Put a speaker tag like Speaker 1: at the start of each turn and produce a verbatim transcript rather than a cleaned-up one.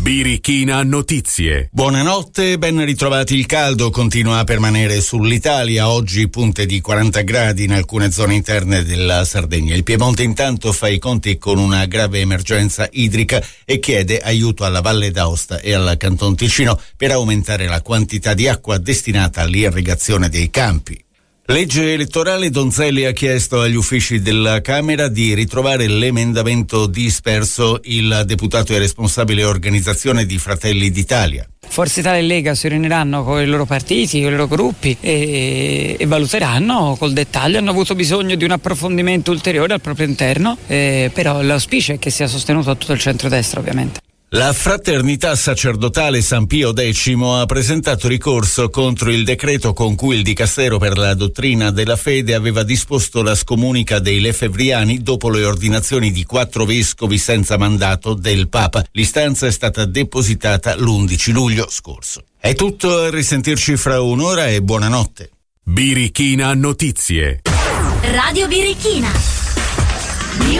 Speaker 1: Birichina Notizie.
Speaker 2: Buonanotte, ben ritrovati. Il caldo continua a permanere sull'Italia, oggi punte di quaranta gradi in alcune zone interne della Sardegna. Il Piemonte intanto fa i conti con una grave emergenza idrica e chiede aiuto alla Valle d'Aosta e al Canton Ticino per aumentare la quantità di acqua destinata all'irrigazione dei campi. Legge elettorale. Donzelli ha chiesto agli uffici della Camera di ritrovare l'emendamento disperso. Il deputato è responsabile organizzazione di Fratelli d'Italia.
Speaker 3: Forza Italia e Lega si riuniranno con i loro partiti, con i loro gruppi e, e valuteranno col dettaglio. Hanno avuto bisogno di un approfondimento ulteriore al proprio interno, eh, però l'auspicio è che sia sostenuto da tutto il centrodestra, ovviamente.
Speaker 2: La Fraternità Sacerdotale San Pio X ha presentato ricorso contro il decreto con cui il Dicastero per la Dottrina della Fede aveva disposto la scomunica dei lefebvriani dopo le ordinazioni di quattro vescovi senza mandato del Papa. L'istanza è stata depositata l'undici luglio scorso. È tutto, a risentirci fra un'ora e buonanotte.
Speaker 1: Birichina Notizie.
Speaker 4: Radio Birichina.